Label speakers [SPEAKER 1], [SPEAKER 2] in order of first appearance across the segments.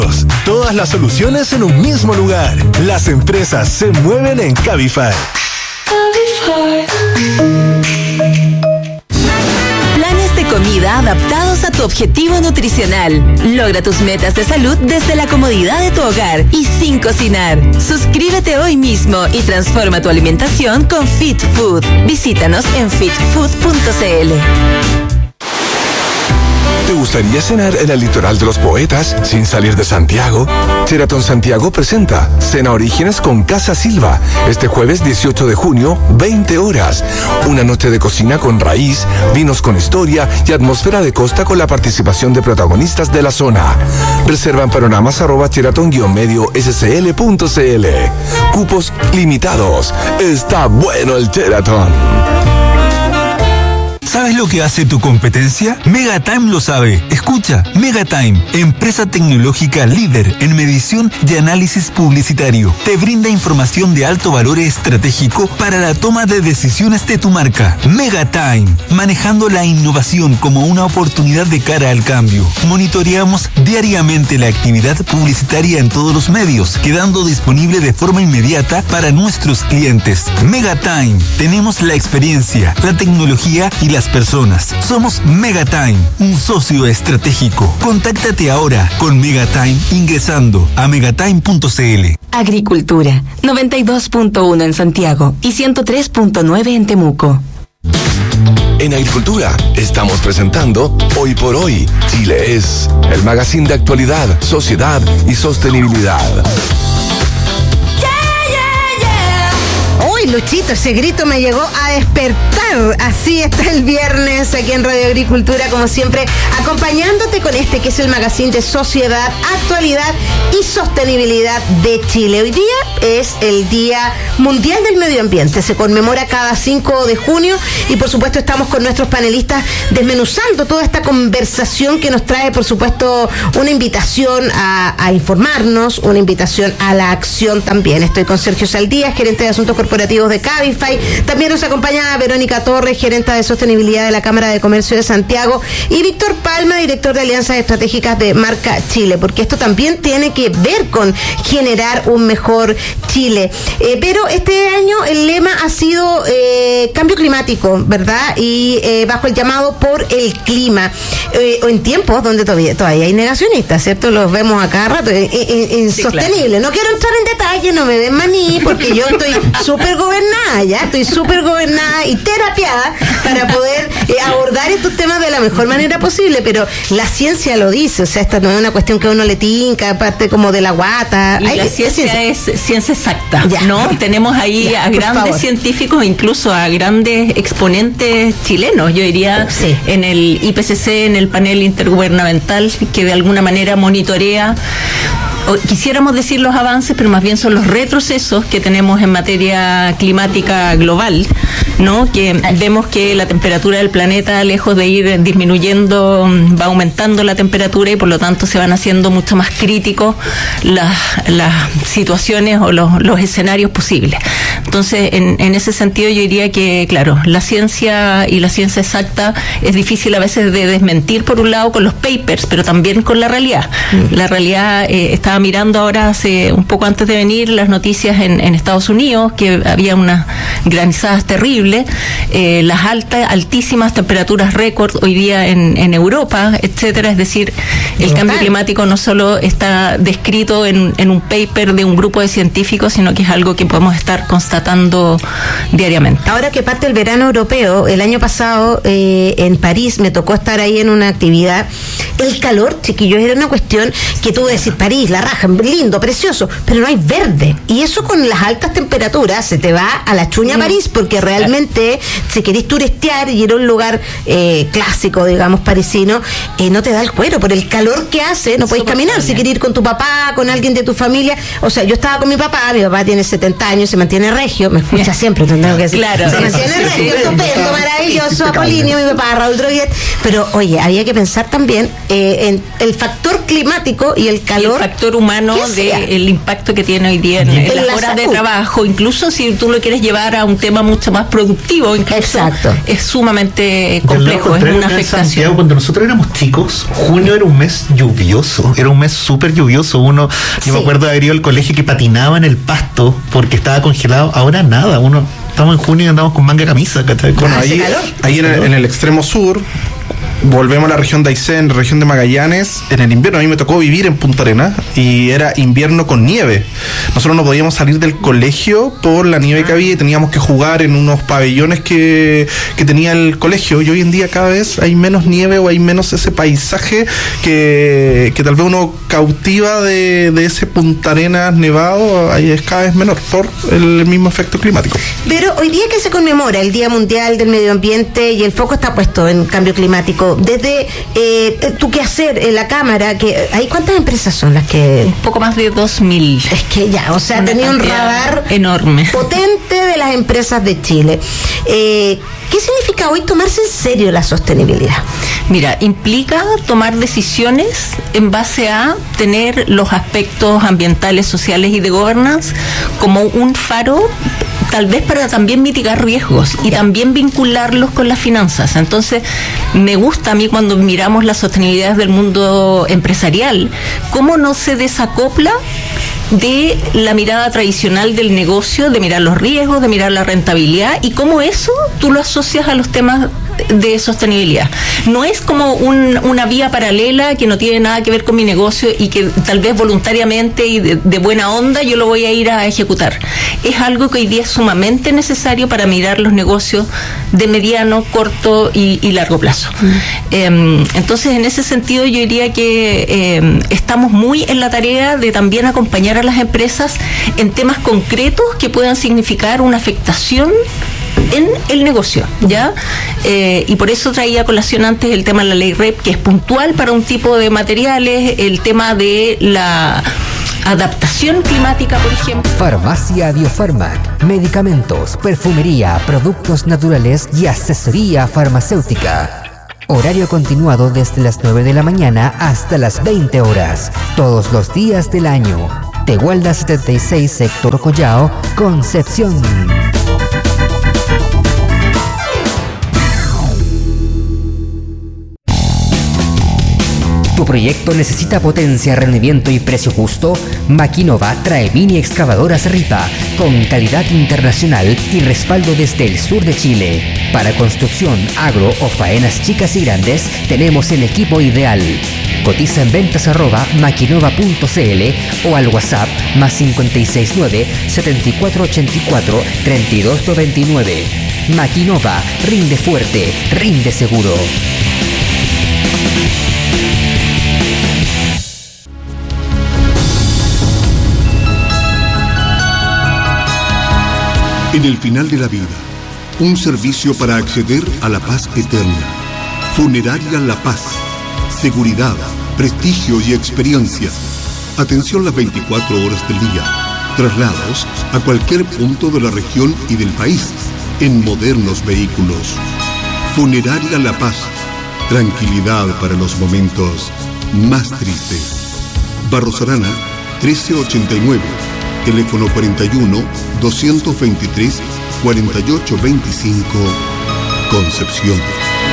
[SPEAKER 1] Todas las soluciones en un mismo lugar. Las empresas se mueven en Cabify.
[SPEAKER 2] Planes de comida adaptados a tu objetivo nutricional. Logra tus metas de salud desde la comodidad de tu hogar y sin cocinar. Suscríbete hoy mismo y transforma tu alimentación con Fit Food. Visítanos en fitfood.cl.
[SPEAKER 3] ¿Te gustaría cenar en el litoral de los poetas sin salir de Santiago? Sheraton Santiago presenta Cena Orígenes con Casa Silva este jueves 18 de junio, 20 horas. Una noche de cocina con raíz, vinos con historia y atmósfera de costa con la participación de protagonistas de la zona. Reserva en panoramas@sheraton-medio-scl.cl. Cupos limitados. Está bueno el Sheraton.
[SPEAKER 4] ¿Sabes lo que hace tu competencia? Megatime lo sabe. Escucha, Megatime, empresa tecnológica líder en medición y análisis publicitario. Te brinda información de alto valor estratégico para la toma de decisiones de tu marca. Megatime, manejando la innovación como una oportunidad de cara al cambio. Monitoreamos diariamente la actividad publicitaria en todos los medios, quedando disponible de forma inmediata para nuestros clientes. Megatime, tenemos la experiencia, la tecnología y las personas. Somos Megatime, un socio estratégico. Contáctate ahora con Megatime ingresando a megatime.cl.
[SPEAKER 2] Agricultura, 92.1 en Santiago y 103.9 en Temuco.
[SPEAKER 3] En Agricultura estamos presentando Hoy por Hoy, Chile es, el magazine de actualidad, sociedad y sostenibilidad.
[SPEAKER 5] Uy, Luchito, ese grito me llegó a despertar. Así está el viernes aquí en Radio Agricultura, como siempre, acompañándote con este que es el magazine de sociedad, actualidad y sostenibilidad de Chile. Hoy día es el Día Mundial del Medio Ambiente. Se conmemora cada 5 de junio y por supuesto estamos con nuestros panelistas desmenuzando toda esta conversación que nos trae, por supuesto, una invitación a informarnos, una invitación a la acción también. Estoy con Sergio Saldías, gerente de Asuntos Corporativos de Cabify. También nos acompaña Verónica Torres, gerente de Sostenibilidad de la Cámara de Comercio de Santiago, y Víctor Palma, director de Alianzas Estratégicas de Marca Chile, porque esto también tiene que ver con generar un mejor Chile. Pero este año el lema ha sido cambio climático, ¿verdad? Y bajo el llamado por el clima. O en tiempos donde todavía hay negacionistas, ¿cierto? Los vemos a cada rato. Insostenible. Claro. No quiero entrar en detalle, no me den maní, porque yo estoy súper gobernada, ya. Estoy súper gobernada y terapiada para poder abordar estos temas de la mejor manera posible. Pero la ciencia lo dice, o sea, esta no es una cuestión que a uno le tinca, aparte como de la guata.
[SPEAKER 6] Y la ciencia es ciencia exacta, ya, ¿no? Tenemos ahí a grandes científicos, incluso a grandes exponentes chilenos, yo diría, sí, en el IPCC, en el panel intergubernamental, que de alguna manera monitorea, quisiéramos decir los avances, pero más bien son los retrocesos que tenemos en materia climática global, ¿no? Que vemos que la temperatura del planeta, lejos de ir disminuyendo, va aumentando la temperatura y por lo tanto se van haciendo mucho más críticos las situaciones o los escenarios posibles. Entonces, en ese sentido yo diría que, claro, la ciencia y la ciencia exacta es difícil a veces de desmentir, por un lado, con los papers, pero también con la realidad. La realidad, estaba mirando ahora, hace un poco antes de venir, las noticias en Estados Unidos, que había unas granizadas terribles, las altísimas temperaturas récord hoy día en Europa, etcétera. Es decir, el cambio climático no solo está descrito en un paper de un grupo de científicos, sino que es algo que podemos estar constatando diariamente.
[SPEAKER 5] Ahora que parte el verano europeo, el año pasado en París me tocó estar ahí en una actividad. El calor, chiquillos, era una cuestión que tú decís, París, la raja, lindo, precioso, pero no hay verde. Y eso con las altas temperaturas se te va a la chuña París, porque realmente si querés turistear y ir a un lugar clásico, digamos, parisino, no te da el cuero por el calor que hace, no podés caminar. Si querés ir con tu papá, con alguien de tu familia, o sea, yo estaba con mi papá tiene 70 años, se mantiene regio, me escucha siempre, tengo que decir.
[SPEAKER 6] Claro.
[SPEAKER 5] Se mantiene regio, estupendo, maravilloso, Apolinio, mi papá, Raúl Droguet. Pero, oye, había que pensar también en el factor climático y el calor.
[SPEAKER 6] Y el factor humano del impacto que tiene hoy día en las horas de trabajo. Incluso si tú lo quieres llevar a un tema mucho más productivo, incluso.
[SPEAKER 5] Exacto.
[SPEAKER 6] Es sumamente complejo, es una afectación.
[SPEAKER 7] Santiago, cuando nosotros éramos chicos, junio era un mes lluvioso, era un mes súper lluvioso. Yo me acuerdo de haber ido al colegio que patinaba en el pasto porque estaba congelado. Ahora nada, estamos en junio y andamos con manga camisa, ¿cachai?
[SPEAKER 8] Bueno, ahí en el extremo sur, volvemos a la región de Aysén, región de Magallanes. En el invierno a mí me tocó vivir en Punta Arenas y era invierno con nieve. Nosotros no podíamos salir del colegio por la nieve que había y teníamos que jugar en unos pabellones que tenía el colegio. Y hoy en día cada vez hay menos nieve o hay menos ese paisaje que tal vez uno cautiva de ese Punta Arenas nevado. Ahí es cada vez menor por el mismo efecto climático.
[SPEAKER 5] Pero hoy día que se conmemora el Día Mundial del Medio Ambiente y el foco está puesto en cambio climático, desde tu quehacer en la Cámara, ¿hay cuántas empresas son las que...?
[SPEAKER 6] Un poco más de 2.000.
[SPEAKER 5] Es que ya, o sea, tenía un radar
[SPEAKER 6] enorme,
[SPEAKER 5] potente de las empresas de Chile. ¿Qué significa hoy tomarse en serio la sostenibilidad?
[SPEAKER 6] Mira, implica tomar decisiones en base a tener los aspectos ambientales, sociales y de governance como un faro, tal vez para también mitigar riesgos y también vincularlos con las finanzas. Entonces, me gusta a mí cuando miramos la sostenibilidad del mundo empresarial, cómo no se desacopla de la mirada tradicional del negocio, de mirar los riesgos, de mirar la rentabilidad y cómo eso tú lo asocias a los temas de sostenibilidad. No es como una vía paralela que no tiene nada que ver con mi negocio y que tal vez voluntariamente y de buena onda yo lo voy a ir a ejecutar. Es algo que hoy día es sumamente necesario para mirar los negocios de mediano, corto y largo plazo. Entonces, en ese sentido, yo diría que estamos muy en la tarea de también acompañar a las empresas en temas concretos que puedan significar una afectación en el negocio, ¿ya? Y por eso traía a colación antes el tema de la ley REP, que es puntual para un tipo de materiales, el tema de la adaptación climática, por ejemplo.
[SPEAKER 9] Farmacia Biofarmac, medicamentos, perfumería, productos naturales y asesoría farmacéutica. Horario continuado desde las 9 de la mañana hasta las 20 horas, todos los días del año. Tegualda 76, sector Collao, Concepción. ¿Tu proyecto necesita potencia, rendimiento y precio justo? Maquinova trae mini excavadoras Ripa con calidad internacional y respaldo desde el sur de Chile. Para construcción, agro o faenas chicas y grandes, tenemos el equipo ideal. Cotiza en ventas@maquinova.cl o al WhatsApp +569 7484 3299. Maquinova, rinde fuerte, rinde seguro.
[SPEAKER 10] En el final de la vida, un servicio para acceder a la paz eterna. Funeraria La Paz. Seguridad, prestigio y experiencia. Atención las 24 horas del día. Traslados a cualquier punto de la región y del país en modernos vehículos. Funeraria La Paz. Tranquilidad para los momentos más tristes. Barros Arana, 1389. Teléfono 41-223-4825, Concepción.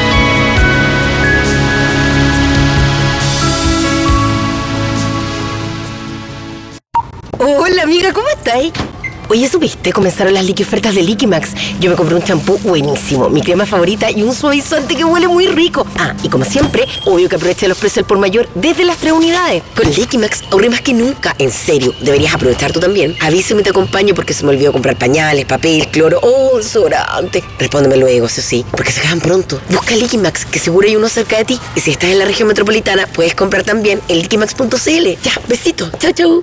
[SPEAKER 11] Hola amiga, ¿cómo estáis? Oye, ¿supiste? Comenzaron las liqui ofertas de Liquimax. Yo me compré un champú buenísimo, mi crema favorita y un suavizante que huele muy rico. Ah, y como siempre, obvio que aproveché los precios al por mayor desde las 3 unidades. Con Liquimax ahorré más que nunca. En serio, deberías aprovechar tú también. Avísame y te acompaño porque se me olvidó comprar pañales, papel, cloro o desodorante. Respóndeme luego, eso sí, porque se acaban pronto. Busca Liquimax, que seguro hay uno cerca de ti. Y si estás en la región metropolitana, puedes comprar también en liquimax.cl. Ya, besito. Chau, chau.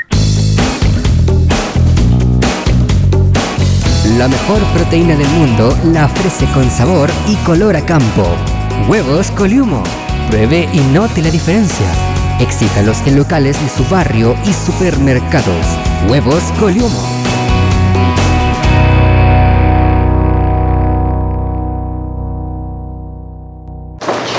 [SPEAKER 9] La mejor proteína del mundo la ofrece con sabor y color a campo. Huevos Coliumo. Pruebe y note la diferencia. Exíjalos en locales de su barrio y supermercados. Huevos Coliumo.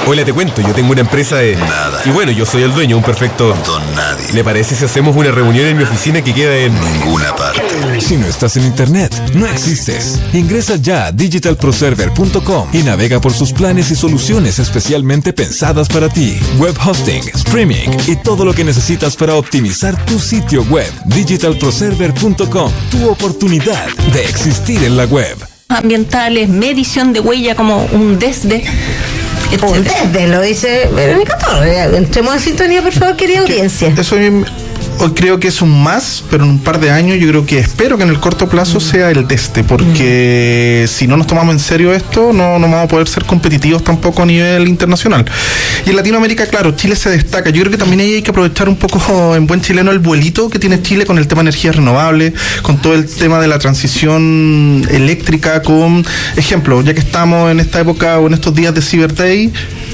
[SPEAKER 12] Hola, te cuento, yo tengo una empresa de...
[SPEAKER 13] Nada.
[SPEAKER 12] Y bueno, yo soy el dueño, un perfecto...
[SPEAKER 13] Don nadie.
[SPEAKER 12] ¿Le parece si hacemos una reunión en mi oficina que queda en...
[SPEAKER 13] Ninguna parte.
[SPEAKER 3] Si no estás en internet, no existes. Ingresa ya a digitalproserver.com y navega por sus planes y soluciones especialmente pensadas para ti. Web hosting, streaming y todo lo que necesitas para optimizar tu sitio web. Digitalproserver.com, tu oportunidad de existir en la web.
[SPEAKER 6] Ambientales, medición de huella como un desde.
[SPEAKER 5] Un desde, lo dice Verónica Torres. Entremos en sintonía, por favor, querida audiencia.
[SPEAKER 8] Eso hoy creo que es un más, pero en un par de años yo creo que espero que en el corto plazo sea el desde, porque si no nos tomamos en serio esto, no vamos a poder ser competitivos tampoco a nivel internacional. Y en Latinoamérica, claro, Chile se destaca. Yo creo que también ahí hay que aprovechar un poco en buen chileno el vuelito que tiene Chile con el tema de energías renovables, con todo el tema de la transición eléctrica, con ejemplo, ya que estamos en esta época o en estos días de Cyber Day,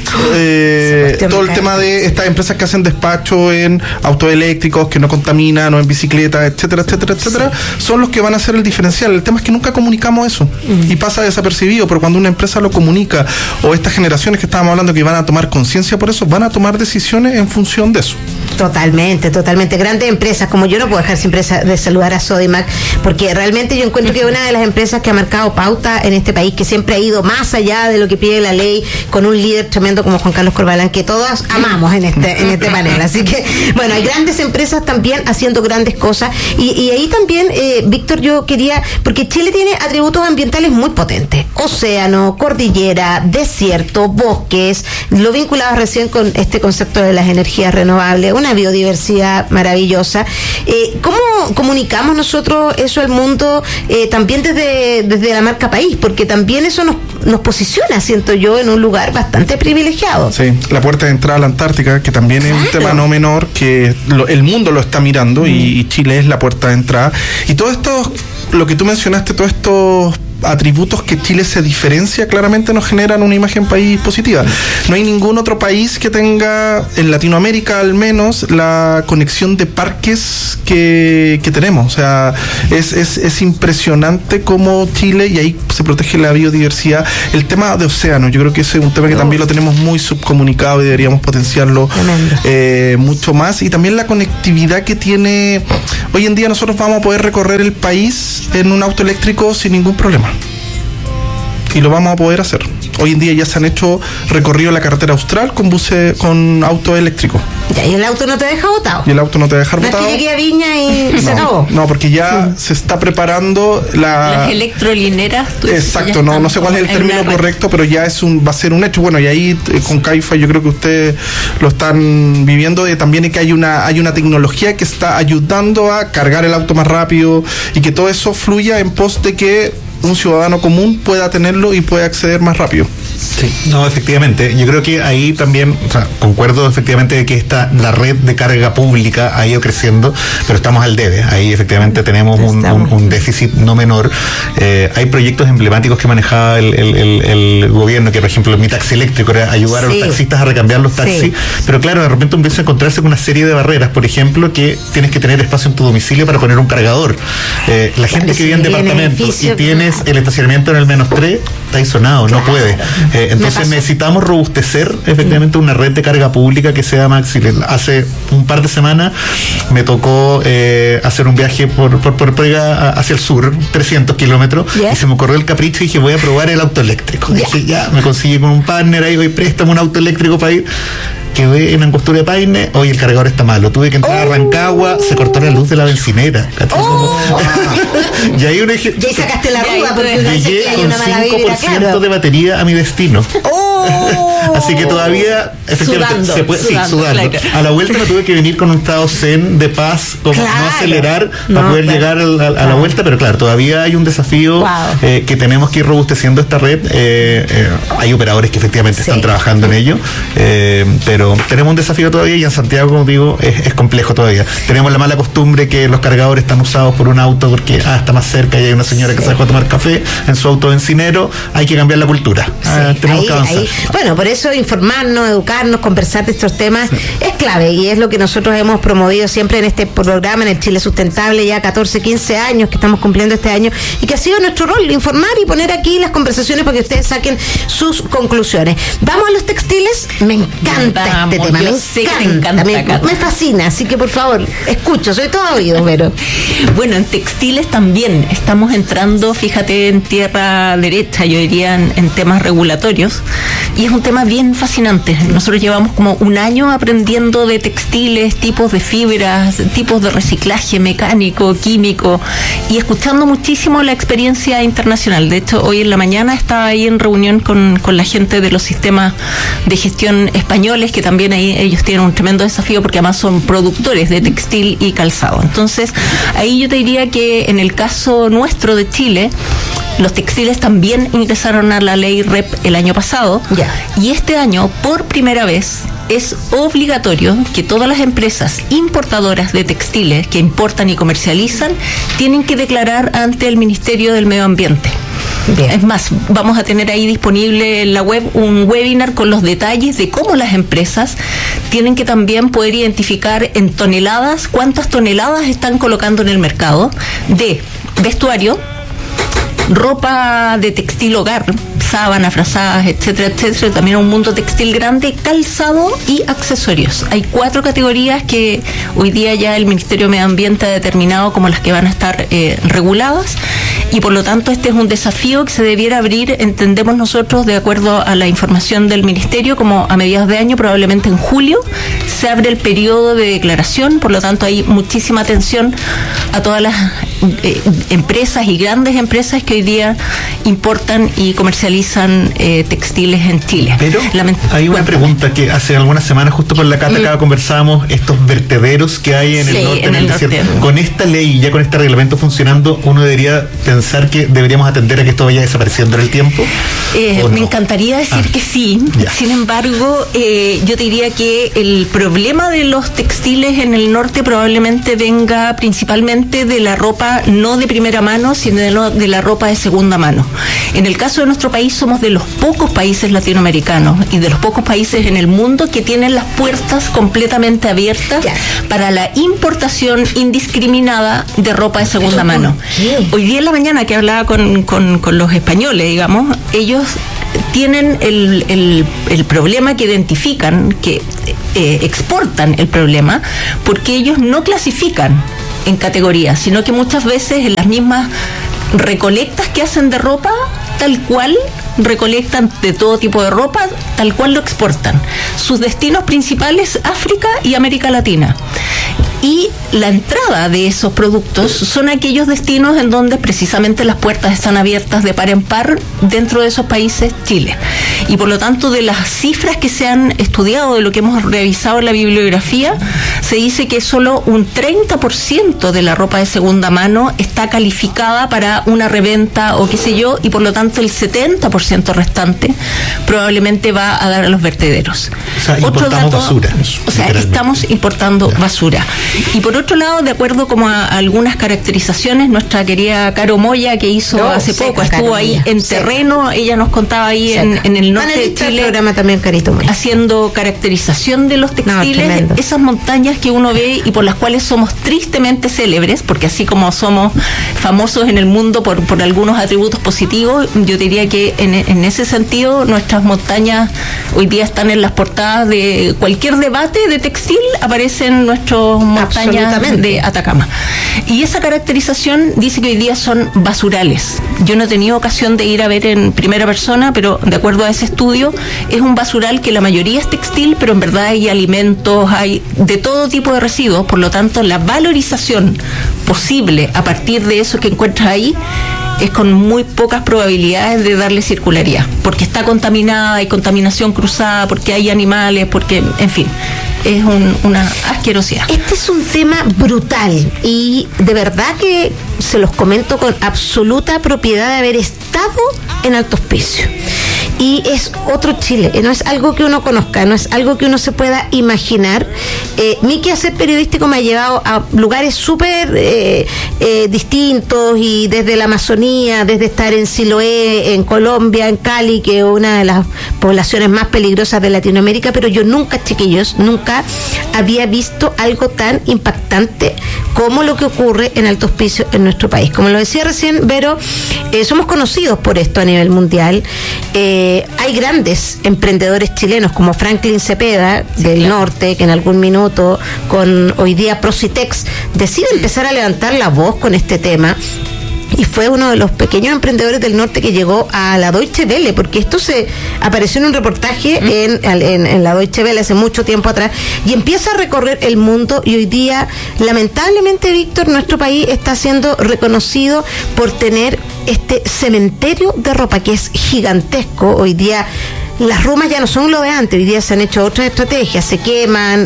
[SPEAKER 8] todo el tema de estas empresas que hacen despacho en autos eléctricos que no contaminan o en bicicletas, etcétera, etcétera, etcétera, son los que van a hacer el diferencial. El tema es que nunca comunicamos eso y pasa desapercibido, pero cuando una empresa lo comunica, o estas generaciones que estábamos hablando que van a tomar conciencia por eso, van a tomar decisiones en función de eso.
[SPEAKER 5] Totalmente. Grandes empresas, como yo no puedo dejar siempre de saludar a Sodimac, porque realmente yo encuentro que es una de las empresas que ha marcado pauta en este país, que siempre ha ido más allá de lo que pide la ley, con un líder tremendo como Juan Carlos Corbalán, que todos amamos en este panel. Así que, bueno, hay grandes empresas también haciendo grandes cosas. Y ahí también, Víctor, yo quería, porque Chile tiene atributos ambientales muy potentes: océano, cordillera, desierto, bosques, lo vinculado recién con este concepto de las energías renovables, una biodiversidad maravillosa. ¿Cómo comunicamos nosotros eso al mundo también desde la marca país? Porque también eso nos posiciona, siento yo, en un lugar bastante privilegiado.
[SPEAKER 8] Sí, la puerta de entrada a la Antártica, que también es un tema no menor, que el mundo lo está mirando y Chile es la puerta de entrada. Y todo esto, lo que tú mencionaste, todos estos atributos que Chile se diferencia claramente nos generan una imagen país positiva. No hay ningún otro país que tenga, en Latinoamérica al menos, la conexión de parques que tenemos. O sea, es impresionante cómo Chile, y ahí se protege la biodiversidad. El tema de océano, yo creo que ese es un tema que también lo tenemos muy subcomunicado y deberíamos potenciarlo mucho más. Y también la conectividad que tiene. Hoy en día nosotros vamos a poder recorrer el país en un auto eléctrico sin ningún problema. Y lo vamos a poder hacer. Hoy en día ya se han hecho recorrido en la carretera austral con auto eléctrico.
[SPEAKER 5] Ya, y el auto no te deja botado.
[SPEAKER 8] Y el auto no te deja botado.
[SPEAKER 5] No es que llegue a Viña y se acabó.
[SPEAKER 8] No, porque ya se está preparando
[SPEAKER 6] las electrolineras.
[SPEAKER 8] Exacto, no sé cuál es el término correcto, pero ya va a ser un hecho. Bueno, y ahí con Cabify yo creo que ustedes lo están viviendo. También es que hay una tecnología que está ayudando a cargar el auto más rápido y que todo eso fluya en pos de que un ciudadano común pueda tenerlo y pueda acceder más rápido.
[SPEAKER 7] Sí, no, efectivamente. Yo creo que ahí también, concuerdo efectivamente de que la red de carga pública ha ido creciendo, pero estamos al debe. Ahí efectivamente tenemos un déficit no menor. Hay proyectos emblemáticos que manejaba el gobierno, que por ejemplo mi taxi eléctrico era ayudar a los taxistas a recambiar los taxis, pero claro, de repente empieza a encontrarse con una serie de barreras. Por ejemplo, que tienes que tener espacio en tu domicilio para poner un cargador. La gente que vive en departamentos y tienes el estacionamiento en el -3, está ahí sonado, no puede. Entonces necesitamos robustecer efectivamente una red de carga pública que sea más accesible. Hace un par de semanas me tocó hacer un viaje por Pega hacia el sur, 300 kilómetros, y se me ocurrió el capricho y dije, voy a probar el auto eléctrico. Dije, me conseguí con un partner ahí, hoy préstame un auto eléctrico para ir. Quedé en Angostura de Paine, hoy el cargador está malo, tuve que entrar a Rancagua, se cortó la luz de la bencinera. Y ahí uno dije,
[SPEAKER 5] y ahí sacaste la ruda, porque
[SPEAKER 7] llegué con 5% de batería a mi destino. Así que todavía efectivamente se puede, sudando. Claro. A la vuelta me tuve que venir con un estado zen de paz, como no acelerar para poder llegar a la vuelta, pero claro, todavía hay un desafío que tenemos que ir robusteciendo esta red. Hay operadores que efectivamente están trabajando en ello, pero tenemos un desafío todavía, y en Santiago, como digo, es complejo todavía. Tenemos la mala costumbre que los cargadores están usados por un auto porque está más cerca y hay una señora que se dejó tomar café en su auto bencinero. Hay que cambiar la cultura. Tenemos que avanzar.
[SPEAKER 5] bueno, por eso informarnos, educarnos, conversar de estos temas es clave, y es lo que nosotros hemos promovido siempre en este programa, en el Chile Sustentable, ya 14, 15 años que estamos cumpliendo este año, y que ha sido nuestro rol, informar y poner aquí las conversaciones para que ustedes saquen sus conclusiones. ¿Vamos a los textiles? Me encanta este tema, me fascina, así que por favor, escucho, soy todo oído, pero...
[SPEAKER 6] Bueno, en textiles también estamos entrando, fíjate, en tierra derecha, yo diría, en temas regulatorios, y es un tema bien fascinante. Nosotros llevamos como un año aprendiendo de textiles, tipos de fibras, tipos de reciclaje mecánico, químico, y escuchando muchísimo la experiencia internacional. De hecho, hoy en la mañana estaba ahí en reunión con la gente de los sistemas de gestión españoles, que también ahí ellos tienen un tremendo desafío porque además son productores de textil y calzado. Entonces, ahí yo te diría que en el caso nuestro de Chile, los textiles también ingresaron a la ley REP el año pasado, y este año, por primera vez, es obligatorio que todas las empresas importadoras de textiles que importan y comercializan tienen que declarar ante el Ministerio del Medio Ambiente. Bien. Es más, vamos a tener ahí disponible en la web un webinar con los detalles de cómo las empresas tienen que también poder identificar en toneladas cuántas toneladas están colocando en el mercado de vestuario, ropa de textil hogar, sábanas, frazadas, etcétera, etcétera, también un mundo textil grande, calzado y accesorios. Hay 4 categorías que hoy día ya el Ministerio de Medio Ambiente ha determinado como las que van a estar reguladas, y por lo tanto este es un desafío que se debiera abrir, entendemos nosotros, de acuerdo a la información del Ministerio, como a mediados de año, probablemente en julio, se abre el periodo de declaración. Por lo tanto hay muchísima atención a todas las empresas y grandes empresas que hoy día importan y comercializan textiles en Chile.
[SPEAKER 7] Pero hay una pregunta que hace algunas semanas, justo por la Cata, acá conversábamos, estos vertederos que hay en el norte, en el desierto. Con esta ley y ya con este reglamento funcionando, uno debería pensar que deberíamos atender a que esto vaya desapareciendo en el tiempo.
[SPEAKER 6] Me encantaría decir que sí. Sin embargo, yo te diría que el problema de los textiles en el norte probablemente venga principalmente de la ropa no de primera mano, sino de la ropa de segunda mano. En el caso de nuestro país, somos de los pocos países latinoamericanos y de los pocos países en el mundo que tienen las puertas completamente abiertas para la importación indiscriminada de ropa de segunda mano. Hoy día en la mañana que hablaba con los españoles, digamos, ellos tienen el problema que identifican, que exportan el problema, porque ellos no clasifican en categorías, sino que muchas veces en las mismas recolectas que hacen de ropa, tal cual recolectan de todo tipo de ropa, tal cual lo exportan. Sus destinos principales, África y América Latina. Y la entrada de esos productos son aquellos destinos en donde precisamente las puertas están abiertas de par en par dentro de esos países, Chile. Y por lo tanto, de las cifras que se han estudiado, de lo que hemos revisado en la bibliografía, se dice que solo un 30% de la ropa de segunda mano está calificada para una reventa o qué sé yo, y por lo tanto el 70% restante probablemente va a dar a los vertederos.
[SPEAKER 7] O sea, importamos basura.
[SPEAKER 6] O sea, estamos importando basura. Y por otro lado, de acuerdo como a algunas caracterizaciones, nuestra querida Caro Moya, que hizo hace poco, estuvo ahí en terreno, ella nos contaba ahí en el norte de Chile,
[SPEAKER 5] programa también, Carito Moya,
[SPEAKER 6] haciendo caracterización de los textiles, esas montañas que uno ve y por las cuales somos tristemente célebres, porque así como somos famosos en el mundo por algunos atributos positivos, yo diría que en ese sentido nuestras montañas hoy día están en las portadas de cualquier debate de textil, aparecen nuestros montañas de Atacama. Y esa caracterización dice que hoy día son basurales. Yo no he tenido ocasión de ir a ver en primera persona, pero de acuerdo a ese estudio, es un basural que la mayoría es textil, pero en verdad hay alimentos, hay de todo tipo de residuos. Por lo tanto, la valorización posible a partir de eso que encuentras ahí es con muy pocas probabilidades de darle circularidad, porque está contaminada, hay contaminación cruzada, porque hay animales, porque, en fin, es una asquerosidad.
[SPEAKER 5] Este es un tema brutal y de verdad que se los comento con absoluta propiedad de haber estado en Alto Hospicio. y es otro Chile, no es algo que uno conozca, no es algo que uno se pueda imaginar. Mi quehacer periodístico me ha llevado a lugares súper distintos, y desde la Amazonía, desde estar en Siloé, en Colombia, en Cali, que es una de las poblaciones más peligrosas de Latinoamérica, pero yo nunca, chiquillos, nunca había visto algo tan impactante como lo que ocurre en Alto Hospicio en nuestro país. Como lo decía recién Vero, somos conocidos por esto a nivel mundial. Hay grandes emprendedores chilenos como Franklin Cepeda del norte, que en algún minuto con hoy día Procitex decide empezar a levantar la voz con este tema, y fue uno de los pequeños emprendedores del norte que llegó a la Deutsche Welle, porque esto se apareció en un reportaje en la Deutsche Welle hace mucho tiempo atrás, y empieza a recorrer el mundo, y hoy día, lamentablemente, Víctor, nuestro país está siendo reconocido por tener este cementerio de ropa que es gigantesco. Hoy día las rumas ya no son lo de antes, hoy día se han hecho otras estrategias, se queman,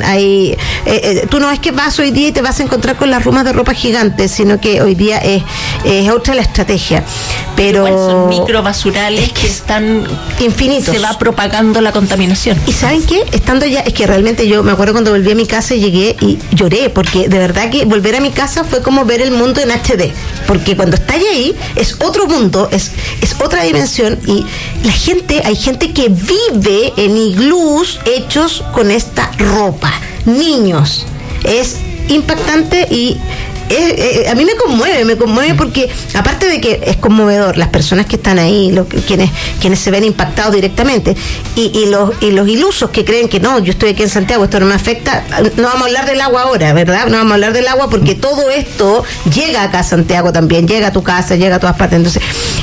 [SPEAKER 5] tú no es que vas hoy día y te vas a encontrar con las rumas de ropa gigantes, sino que hoy día es otra la estrategia. Pero
[SPEAKER 6] igual son microbasurales que están
[SPEAKER 5] infinitos.
[SPEAKER 6] Se va propagando la contaminación.
[SPEAKER 5] ¿Y saben qué? Estando ya, es que realmente yo me acuerdo cuando volví a mi casa y llegué y lloré, porque de verdad que volver a mi casa fue como ver el mundo en HD, porque cuando estás ahí es otro mundo, es otra dimensión, y hay gente que vive en iglús hechos con esta ropa, niños. Es impactante y a mí me conmueve porque aparte de que es conmovedor, las personas que están ahí, quienes se ven impactados directamente, y los ilusos que creen que no, yo estoy aquí en Santiago, esto no me afecta. No vamos a hablar del agua ahora, ¿verdad? No vamos a hablar del agua porque todo esto llega acá a Santiago también, llega a tu casa, llega a todas partes. Entonces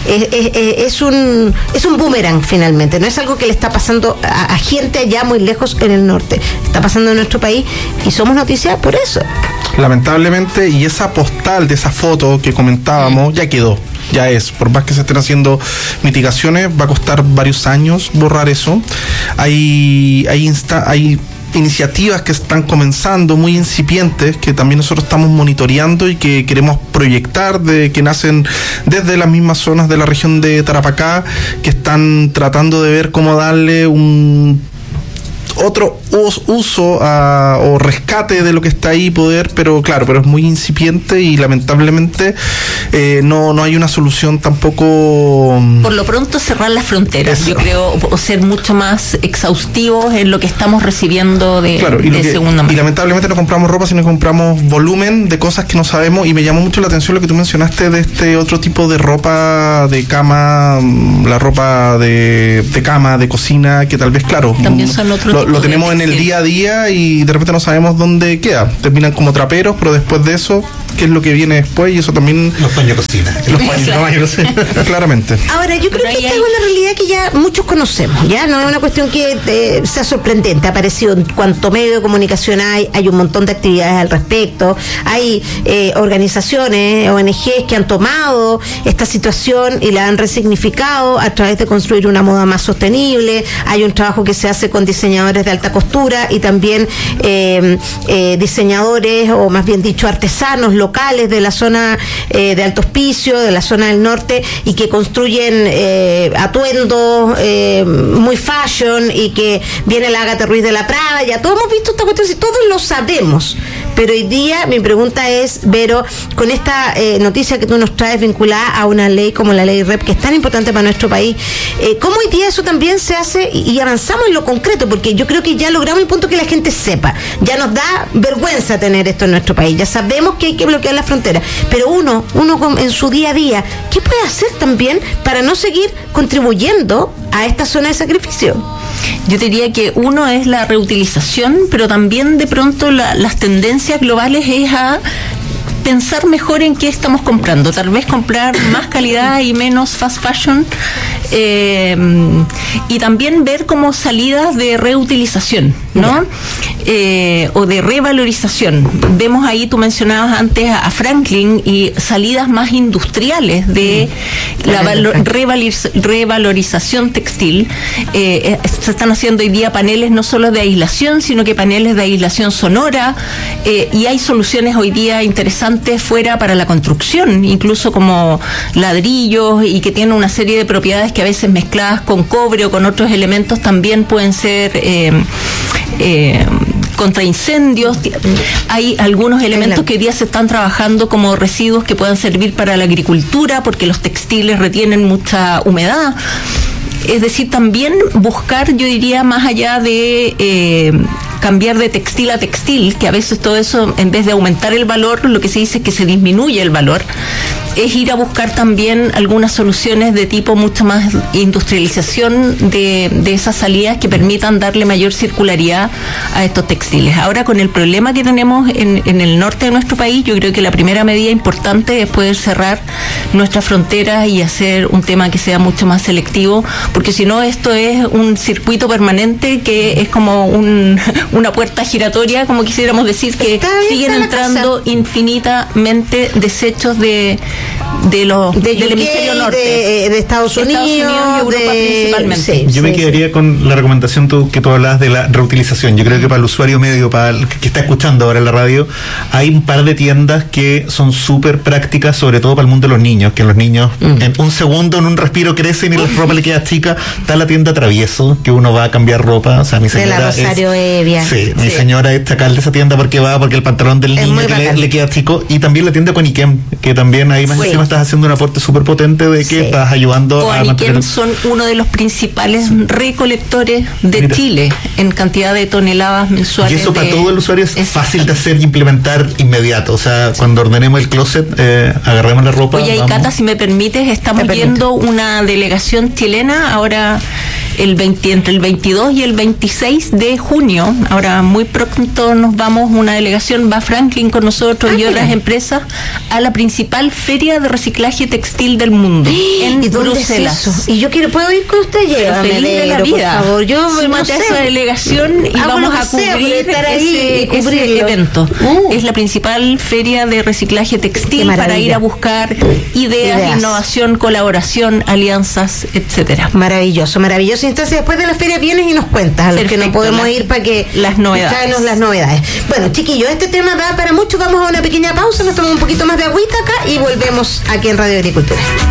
[SPEAKER 5] es un boomerang finalmente, no es algo que le está pasando a gente allá muy lejos en el norte, está pasando en nuestro país y somos noticias por eso.
[SPEAKER 8] Lamentablemente, y esa postal de esa foto que comentábamos ya quedó, ya es, por más que se estén haciendo mitigaciones, va a costar varios años borrar eso. Hay iniciativas que están comenzando, muy incipientes, que también nosotros estamos monitoreando y que queremos proyectar, que nacen desde las mismas zonas de la región de Tarapacá, que están tratando de ver cómo darle otro uso o rescate de lo que está ahí, pero es muy incipiente y lamentablemente no hay una solución tampoco.
[SPEAKER 6] Por lo pronto cerrar las fronteras, eso. Yo creo, o ser mucho más exhaustivos en lo que estamos recibiendo de segunda mano.
[SPEAKER 8] Y lamentablemente no compramos ropa, sino compramos volumen de cosas que no sabemos, y me llamó mucho la atención lo que tú mencionaste de este otro tipo de ropa de cama, la ropa de cama, de cocina, que tal vez,
[SPEAKER 6] también son otros
[SPEAKER 8] lo tenemos en el día a día y de repente no sabemos dónde queda. Terminan como traperos, pero después de eso, ¿qué es lo que viene después? Y eso también...
[SPEAKER 7] Los paños de cocina.
[SPEAKER 8] Claramente.
[SPEAKER 5] Ahora, yo creo que esta es una realidad que ya muchos conocemos, ya no es una cuestión que sea sorprendente. Ha aparecido en cuanto medio de comunicación hay un montón de actividades al respecto. Hay organizaciones, ONGs que han tomado esta situación y la han resignificado a través de construir una moda más sostenible. Hay un trabajo que se hace con diseñadores de alta costura y también diseñadores, o más bien dicho artesanos locales de la zona de Alto Hospicio, de la zona del norte, y que construyen atuendos muy fashion, y que viene la Ágata Ruiz de la Prada. Ya todos hemos visto esta cuestión y todos lo sabemos, pero hoy día mi pregunta es, Vero, con esta noticia que tú nos traes vinculada a una ley como la ley REP, que es tan importante para nuestro país, ¿cómo hoy día eso también se hace y avanzamos en lo concreto? Porque yo creo que ya logramos el punto que la gente sepa. Ya nos da vergüenza tener esto en nuestro país. Ya sabemos que hay que bloquear la frontera. Pero uno en su día a día, ¿qué puede hacer también para no seguir contribuyendo a esta zona de sacrificio?
[SPEAKER 6] Yo diría que uno es la reutilización, pero también de pronto las tendencias globales es a pensar mejor en qué estamos comprando, tal vez comprar más calidad y menos fast fashion, y también ver como salidas de reutilización. ¿no? O de revalorización. Vemos ahí, tú mencionabas antes a Franklin y salidas más industriales de la revalorización textil. Se están haciendo hoy día paneles no solo de aislación, sino que paneles de aislación sonora, y hay soluciones hoy día interesantes fuera para la construcción, incluso como ladrillos, y que tienen una serie de propiedades que a veces mezcladas con cobre o con otros elementos también pueden ser contra incendios. Hay algunos elementos que hoy día se están trabajando como residuos que puedan servir para la agricultura, porque los textiles retienen mucha humedad. Es decir, también buscar, yo diría, más allá de cambiar de textil a textil, que a veces todo eso, en vez de aumentar el valor, lo que se dice es que se disminuye el valor, es ir a buscar también algunas soluciones de tipo mucho más industrialización de esas salidas que permitan darle mayor circularidad a estos textiles. Ahora, con el problema que tenemos en el norte de nuestro país, yo creo que la primera medida importante es poder cerrar nuestras fronteras y hacer un tema que sea mucho más selectivo, porque si no, esto es un circuito permanente que es como una puerta giratoria, como quisiéramos decir, que siguen entrando infinitamente desechos del hemisferio norte,
[SPEAKER 5] de Estados Unidos
[SPEAKER 6] y Europa principalmente.
[SPEAKER 7] Yo me quedaría con la recomendación que tú hablabas de la reutilización. Yo creo que para el usuario medio, para el que está escuchando ahora en la radio, hay un par de tiendas que son súper prácticas, sobre todo para el mundo de los niños, que los niños en un segundo, en un respiro, crecen y la ropa le queda chica. Está la tienda Travieso, que uno va a cambiar ropa. O sea, mi señora
[SPEAKER 5] de la Rosario Evia.
[SPEAKER 7] Sí, mi señora es chacal de esa tienda porque el pantalón del niño que le queda chico. Y también la tienda Coniquem, que también ahí más encima estás haciendo un aporte súper potente de que estás ayudando a mantener.
[SPEAKER 6] Coniquem son uno de los principales recolectores de Chile en cantidad de toneladas mensuales.
[SPEAKER 7] Y eso para todo el usuario es fácil de hacer y implementar inmediato. O sea, cuando ordenemos el closet, agarremos la ropa.
[SPEAKER 6] Oye, y Cata, si me permites, estamos viendo una delegación chilena ahora entre el 22 y el 26 de junio. Ahora muy pronto nos vamos, una delegación, va Franklin con nosotros y otras empresas a la principal feria de reciclaje textil del mundo en Bruselas.
[SPEAKER 5] Es eso? Y yo puedo ir con usted,
[SPEAKER 6] feliz de la vida,
[SPEAKER 5] por favor. Yo
[SPEAKER 6] súmate a esa delegación y vamos a cubrir ese evento. Es la principal feria de reciclaje textil para ir a buscar ideas, innovación, colaboración, alianzas, etcétera.
[SPEAKER 5] Maravilloso. Entonces, después de la feria vienes y nos cuentas a los que no podemos ir para que
[SPEAKER 6] las novedades.
[SPEAKER 5] Bueno, chiquillos, este tema da para mucho. Vamos a una pequeña pausa, nos tomamos un poquito más de agüita acá y volvemos aquí en Radio Agricultura.